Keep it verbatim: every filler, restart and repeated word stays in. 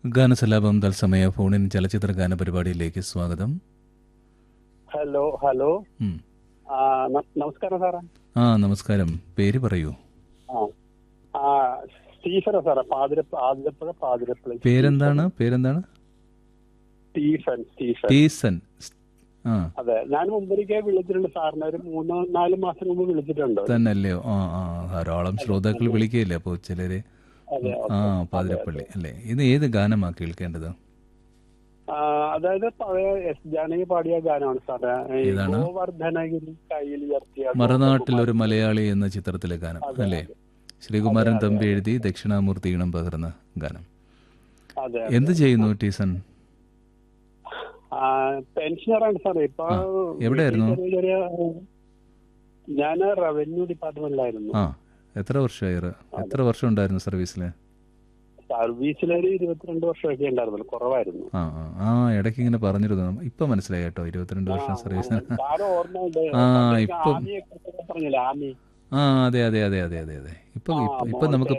ഗാനസലാപം തത്സമയ ഫോണിൻ ചലച്ചിത്ര ഗാന പരിപാടിയിലേക്ക് സ്വാഗതം. ഹലോ ഹലോ ഉം. ആ, ന- നമസ്കാരം സാറേ. ആ നമസ്കാരം. പേര് പറയൂ. ആ ആ, സ്റ്റീഫനാ സാറേ, പാതിരപ്പ ആതിരപ്പുഴ പാതിരപ്പള്ളി. പേരെന്താണ്? പേരെന്താണ്? Stephen Stephen ടീസൺ. ആ അതെ, ഞാൻ മുമ്പൊരിക്കൽ വിളിച്ചിട്ടുണ്ട് സാറിനെ, ഒരു മൂന്നോ നാല് മാസം മുമ്പ് വിളിച്ചിട്ടുണ്ട്. തന്നെയല്ലയോ? ആ ആ ധാരാളം ശ്രോതാക്കൾ വിളിക്കുകയില്ലേ അപ്പോൾ ചിലര്. അതെ, ആ ഓക്കെ. പാതിരപ്പള്ളി അല്ലേ? ഇത് ഏത് ഗാനമാ കേൾക്കേണ്ടത്? ആ, അതായത് പഴയ എസ് ജാനകി പാടിയ ഗാനമാണ് സാറേ. ഈ ഏതാണ്? ഗോവർദ്ധനഗിരി കയ്യിൽ ഉയർത്തിയ മറുനാട്ടിൽ ഒരു മലയാളി എന്ന ചിത്രത്തിലെ ഗാനം അല്ലേ? ശ്രീകുമാരൻ തമ്പി എഴുതി ദക്ഷിണാമൂർത്തി ഈണം പകർന്ന ഗാനം. അതെ, എന്ത് ചെയ്യുന്നു ടീസൺ? പെൻഷനറാണ് സാറേ. ഇപ്പൊ ആ, എവിടെയായിരുന്നു? ചെറിയ ചെറിയ ഞാൻ റവന്യൂ ഡിപ്പാർട്ട്മെന്റിലായിരുന്നു. ആ എത്ര വർഷമായി? എത്ര വർഷം ഉണ്ടായിരുന്നു സർവീസില്? സർവീസിലൊരു ഇരുപത്തിരണ്ട് വർഷമൊക്കെ ഉണ്ടായിരുന്നല്ലോ, കുറവായിരുന്നു. ആ ആ ആ ഇടയ്ക്ക് ഇങ്ങനെ പറഞ്ഞിരുന്നു. ഇപ്പൊ മനസ്സിലായി കേട്ടോ, ഇരുപത്തിരണ്ട് വർഷം സർവീസ്. സാറ് ഓർമ്മയുണ്ട്? ആ പണ്ടൊക്കെ ഇപ്പം ആമിയെ കുറിച്ചൊക്കെ പറഞ്ഞില്ലേ, ആമി. ആ അതെ അതെ അതെ അതെ അതെ അതെ ഇപ്പൊ ആ, ഇപ്പൊ നമുക്ക്